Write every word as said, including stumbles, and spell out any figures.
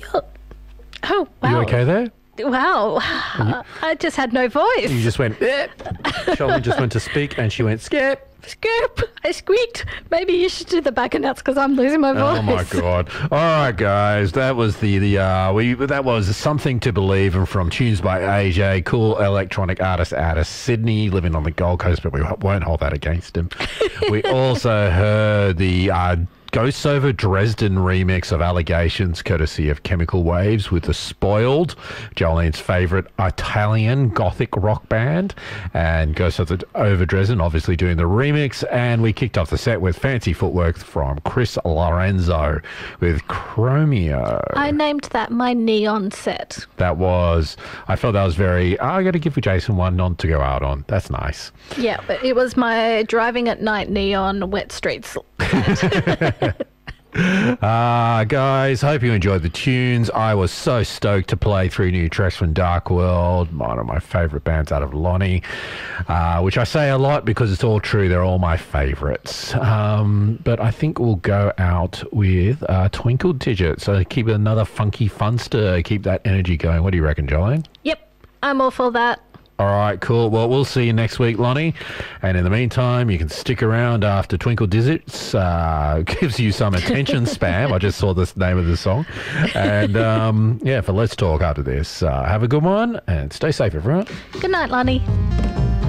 You're... Oh, wow. You okay there? Wow. I just had no voice. You just went, eh. Charlene just went to speak and she went, skip. Skip. I squeaked. Maybe you should do the back and nuts because I'm losing my voice. Oh my god! All right, guys, that was the the uh, we that was Something to Believe, and from Tunes by A J, cool electronic artist out of Sydney, living on the Gold Coast, but we won't hold that against him. We also heard the uh, Ghosts Over Dresden remix of Allegations, courtesy of Chemical Waves, with The Spoiled, Jolene's favourite Italian gothic rock band, and Ghosts Over Dresden obviously doing the remix. And we kicked off the set with Fancy Footwork from Chris Lorenzo with Chromeo. I named that my neon set. That was, I felt that was very, oh, I got to give Jason one nod to go out on. That's nice. Yeah, but it was my driving at night neon wet streets. Ah, uh, guys, hope you enjoyed the tunes. I was so stoked to play three new tracks from Dark World, one of my favourite bands out of Lonnie, uh, which I say a lot because it's all true. They're all my favourites. Um, but I think we'll go out with uh, Twinkle Digit. So keep another funky funster, keep that energy going. What do you reckon, Jolene? Yep, I'm all for that. All right, cool. Well, we'll see you next week, Lonnie. And in the meantime, you can stick around after Twinkle Digits uh, gives you some attention spam. I just saw the name of the song. And, um, yeah, for Let's Talk after this. Uh, have a good one and stay safe, everyone. Good night, Lonnie.